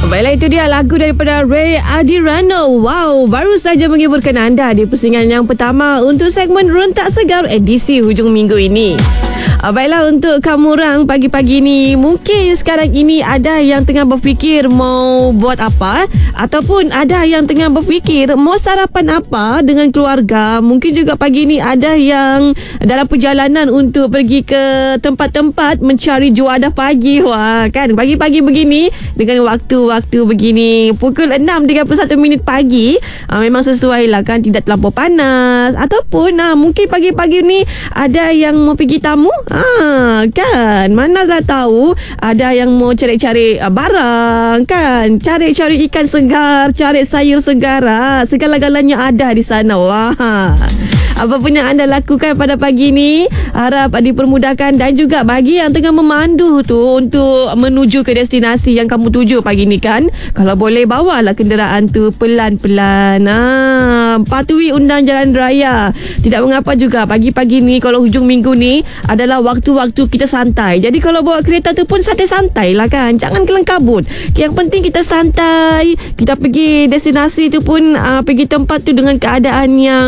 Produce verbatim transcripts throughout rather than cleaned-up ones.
Baiklah, itu dia lagu daripada Ray Adirano. Wow, baru saja menghiburkan anda di pusingan yang pertama untuk segmen Rentak Segar edisi hujung minggu ini. Baiklah, untuk kamu orang pagi-pagi ni, mungkin sekarang ini ada yang tengah berfikir mau buat apa, ataupun ada yang tengah berfikir mau sarapan apa dengan keluarga. Mungkin juga pagi ni ada yang dalam perjalanan untuk pergi ke tempat-tempat mencari juadah pagi. Wah, kan pagi-pagi begini dengan waktu-waktu begini pukul enam tiga puluh satu minit pagi, aa, memang sesuai lah kan, tidak terlampau panas. Ataupun aa, mungkin pagi-pagi ni ada yang mau pergi tamu. Ah, kan, manalah tahu ada yang mau cari-cari uh, barang, kan, cari-cari ikan segar, cari sayur segar, ah, segala-galanya ada di sana. Wah, apa pun yang anda lakukan pada pagi ni harap dipermudahkan, dan juga bagi yang tengah memandu tu untuk menuju ke destinasi yang kamu tuju pagi ni, kan, kalau boleh bawalah kenderaan tu pelan-pelan, ah, patuhi undang jalan raya. Tidak mengapa juga pagi-pagi ni, kalau hujung minggu ni adalah waktu-waktu kita santai. Jadi kalau bawa kereta tu pun santai-santai lah, kan, jangan kelang kabut. Yang penting kita santai, kita pergi destinasi tu pun uh, pergi tempat tu dengan keadaan yang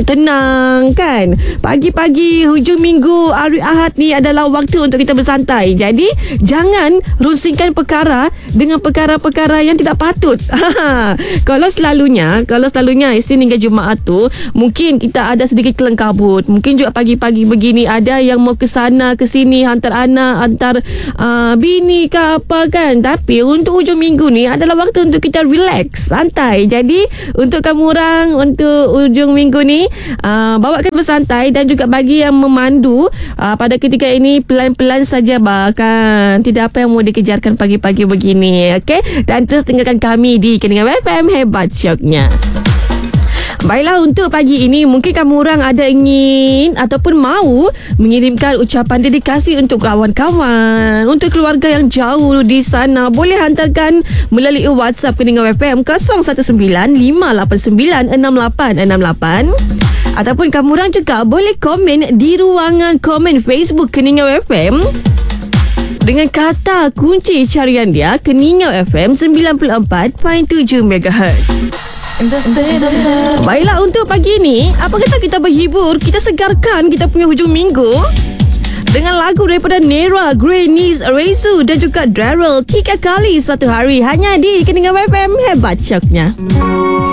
tenang, kan. Pagi-pagi hujung minggu hari Ahad ni adalah waktu untuk kita bersantai. Jadi jangan rusingkan perkara dengan perkara-perkara yang tidak patut. Kalau selalunya Kalau selalunya Isnin hingga Jumaat tu mungkin kita ada sedikit kelang kabut. Mungkin juga pagi-pagi begini ada yang mau ke sana ke sini, hantar anak, hantar uh, bini ke apa, kan. Tapi untuk hujung minggu ni adalah waktu untuk kita relax, santai. Jadi untuk kamu orang, untuk hujung minggu ni uh, bawakan bersantai, dan juga bagi yang memandu uh, pada ketika ini pelan-pelan saja, bahkan tidak apa yang mau dikejarkan pagi-pagi begini, okey. Dan terus tinggalkan kami di Keningan F M, hebat syoknya. Baiklah, untuk pagi ini mungkin kamu orang ada ingin ataupun mahu mengirimkan ucapan dedikasi untuk kawan-kawan, untuk keluarga yang jauh di sana. Boleh hantarkan melalui WhatsApp Keningan F M kosong satu sembilan lima lapan sembilan enam lapan enam lapan. Ataupun kamu orang juga boleh komen di ruangan komen Facebook Keningan F M dengan kata kunci carian dia Keningan F M sembilan puluh empat perpuluhan tujuh megahertz. Baiklah, untuk pagi ni apa kata kita berhibur, kita segarkan kita punya hujung minggu dengan lagu daripada Nera, Greynice, Rezu dan juga Daryl, Tiga Kali Satu Hari, hanya di Keningan F M, hebat syoknya.